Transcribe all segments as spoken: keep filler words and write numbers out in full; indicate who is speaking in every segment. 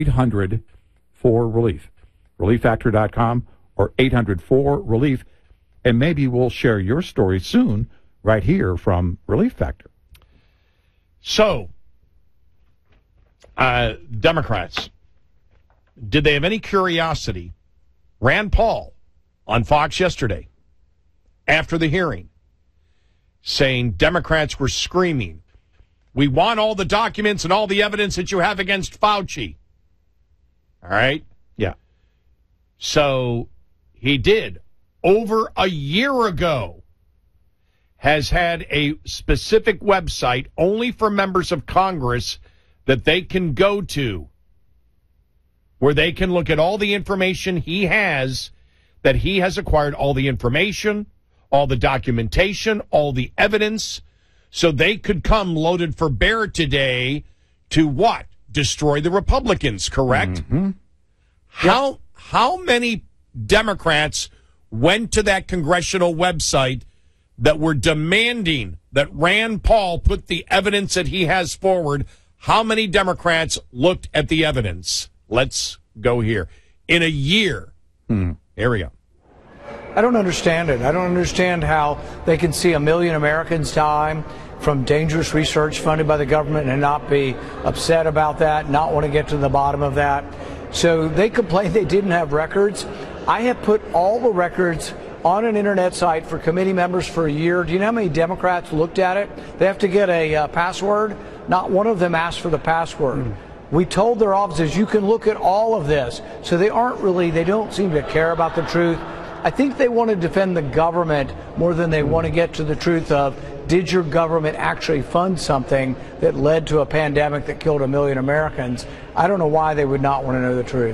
Speaker 1: eight hundred four relief. relief factor dot com or eight hundred four relief. And maybe we'll share your story soon right here from Relief Factor.
Speaker 2: So, uh, Democrats, did they have any curiosity? Rand Paul on Fox yesterday, after the hearing, saying Democrats were screaming, "We want all the documents and all the evidence that you have against Fauci." All right?
Speaker 1: Yeah.
Speaker 2: So he did, over a year ago, has had a specific website only for members of Congress that they can go to, where they can look at all the information he has, that he has acquired, all the information, all the documentation, all the evidence, so they could come loaded for bear today to what? Destroy the Republicans, correct?
Speaker 1: Mm-hmm.
Speaker 2: How how many Democrats went to that congressional website that were demanding that Rand Paul put the evidence that he has forward? How many Democrats looked at the evidence? Let's go here. In a year.
Speaker 1: Hmm.
Speaker 2: Here we go.
Speaker 3: I don't understand it. I don't understand how they can see a million Americans die from dangerous research funded by the government and not be upset about that, not want to get to the bottom of that. So they complain they didn't have records. I have put all the records on an internet site for committee members for a year. Do you know how many Democrats looked at it? They have to get a uh, password. Not one of them asked for the password. Mm. We told their offices, you can look at all of this. So they aren't really, they don't seem to care about the truth. I think they want to defend the government more than they want to get to the truth of, did your government actually fund something that led to a pandemic that killed a million Americans? I don't know why they would not want to know the truth.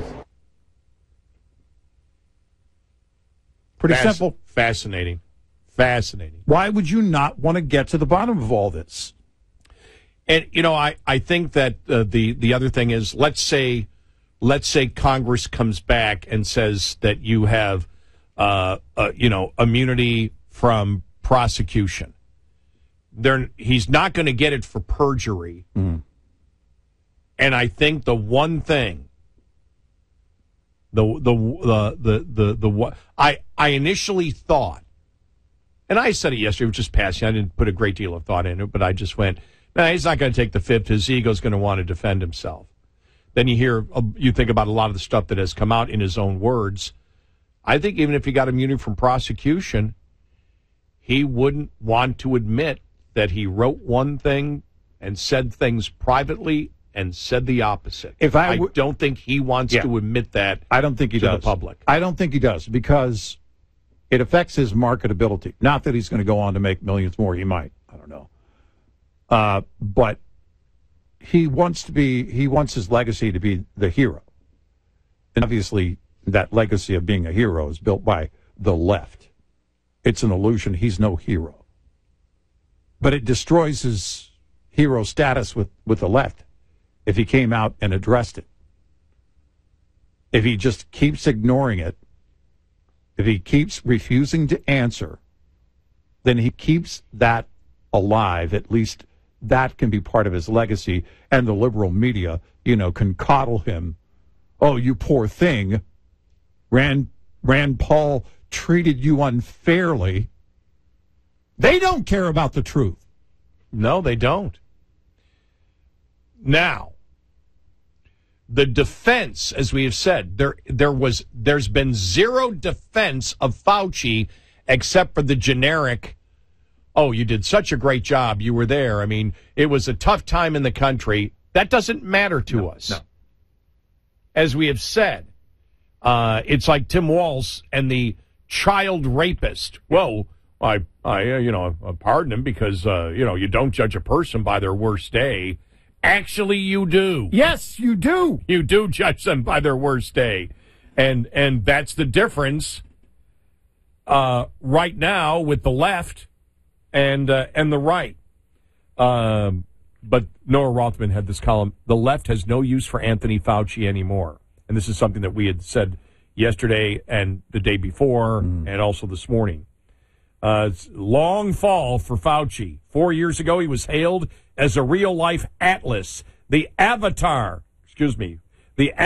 Speaker 1: Pretty
Speaker 2: Fasc-
Speaker 1: simple.
Speaker 2: Fascinating. Fascinating.
Speaker 1: Why would you not want to get to the bottom of all this?
Speaker 2: And, you know, I, I think that uh, the, the other thing is, let's say, let's say Congress comes back and says that you have, uh, uh, you know, immunity from prosecution. They're, he's not going to get it for perjury.
Speaker 1: Mm.
Speaker 2: And I think the one thing, the the the the the, the what I I initially thought, and I said it yesterday, just passing. I didn't put a great deal of thought in it, but I just went, no, he's not going to take the fifth. His ego's going to want to defend himself. Then you hear, you think about a lot of the stuff that has come out in his own words. I think even if he got immunity from prosecution, he wouldn't want to admit that he wrote one thing and said things privately and said the opposite.
Speaker 1: If I, w-
Speaker 2: I don't think he wants
Speaker 1: yeah.
Speaker 2: to admit that.
Speaker 1: I don't think he
Speaker 2: to
Speaker 1: does.
Speaker 2: the public.
Speaker 1: I don't think he does, because it affects his marketability. Not that he's going to go on to make millions more. He might. I don't know. Uh, but he wants to be. He wants his legacy to be the hero, and obviously that legacy of being a hero is built by the left. It's an illusion. He's no hero. But it destroys his hero status with, with the left if he came out and addressed it. If he just keeps ignoring it, if he keeps refusing to answer, then he keeps that alive. At least that can be part of his legacy. And the liberal media, you know, can coddle him. Oh, you poor thing. Rand, Rand Paul treated you unfairly. They don't care about the truth.
Speaker 2: No, they don't. Now, the defense, as we have said, there there was there's been zero defense of Fauci except for the generic, oh, you did such a great job, you were there. I mean, it was a tough time in the country. That doesn't matter to
Speaker 1: no,
Speaker 2: us.
Speaker 1: No.
Speaker 2: As we have said, uh, it's like Tim Walz and the child rapist. Whoa. I, I, uh, you know, I pardon him because, uh, you know, you don't judge a person by their worst day. Actually, you do.
Speaker 1: Yes, you do.
Speaker 2: You do judge them by their worst day. And and that's the difference uh, right now with the left and uh, and the right. Um, but Noah Rothman had this column, the left has no use for Anthony Fauci anymore. And this is something that we had said yesterday and the day before mm. and also this morning. Uh, long fall for Fauci. Four years ago, he was hailed as a real-life atlas, the avatar, excuse me, The